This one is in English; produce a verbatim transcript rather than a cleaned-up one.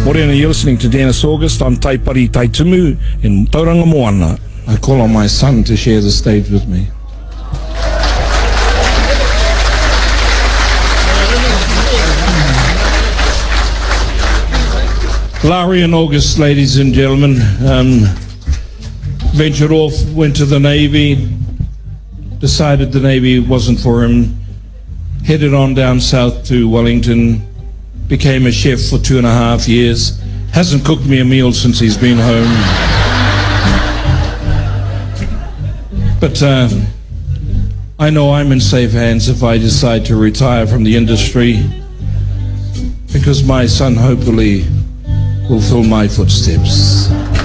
Morena, you're listening to Dennis August. I'm Taipari Taitumu in Tauranga Moana. I call on my son to share the stage with me. Larry and August, ladies and gentlemen, um, ventured off, went to the Navy, decided the Navy wasn't for him, headed on down south to Wellington, became a chef for two and a half years, hasn't cooked me a meal since he's been home. But uh, I know I'm in safe hands if I decide to retire from the industry, because my son hopefully will fill my footsteps.